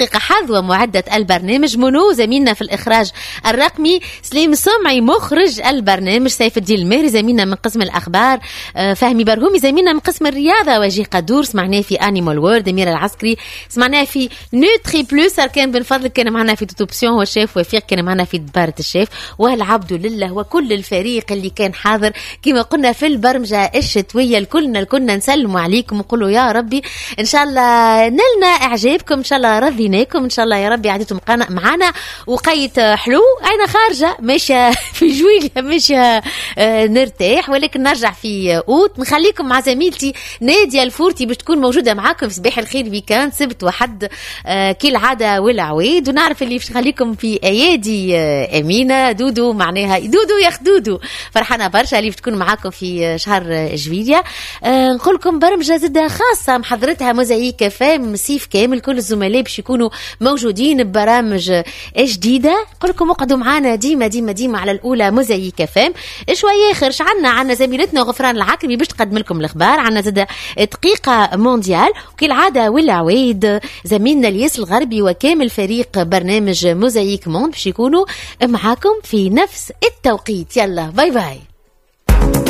تحقيق حظوة معدة البرنامج، منو زميلنا في الإخراج الرقمي، سليم سمعي مخرج البرنامج، سيف الدين المهري زميلنا من قسم الأخبار، فهمي برهومي زميلنا من قسم الرياضة، وجيه قدور سمعناه في أنيمال وورد، أمير العسكري سمعناه في نوتري بلوس، أركان بن فضل كان معنا في توتوبسيون، والشيف وفيق كان معنا في دبارة الشيف، والعبد لله وكل الفريق اللي كان حاضر كما قلنا في البرمجة الشتوية. الكلنا نسلموا عليكم ونقولوا يا ربي إن شاء الله نلنا إعجابكم، إن شاء الله رضيناكم، إن شاء الله يا ربي عديتم معنا وقيت حلو. أنا خارجة ماشية في جويلة ماشية نرتاح، ولكن نرجع في أوت. نخليكم مع زميلتي نادية الفورتي باش تكون موجودة معاكم في صباح الخير ويكاند سبت وحد كالعادة والعويد، ونعرف اللي باش نخليكم في أيادي أمينة دودو، معناها دودو يا خدودو، فرحانة برشا اللي بتكون معاكم في شهر جويلية. نقول لكم برمجة زدة خاصة محضرتها موزايك فام سيف كامل، كل الزملاء باش يكونوا موجودين ببرامج جديدة. نقول لكم اقعدوا معنا ديما ديما ديما على الأولى موزايك فام. شوية خرج عنا زميلتنا غفران العاكمي باش تقدم لكم الأخبار، عنا زدة دقيقة مونديال، وكالعادة والعويد زميلنا الياس الغربي وكامل فريق برنامج موزايك موند باش يكونوا معاكم في نفس التوقيت. يلا باي باي.